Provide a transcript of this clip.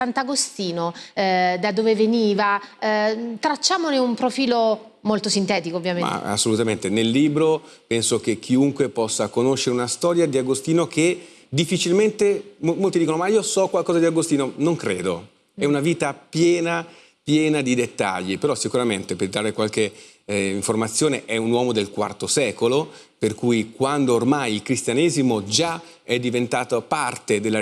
Sant'Agostino, da dove veniva, tracciamone un profilo molto sintetico, ovviamente. Ma assolutamente, nel libro penso che chiunque possa conoscere una storia di Agostino che difficilmente, molti dicono ma io so qualcosa di Agostino, non credo, è una vita piena di dettagli, però sicuramente per dare qualche informazione è un uomo del IV secolo, per cui quando ormai il cristianesimo già è diventato parte della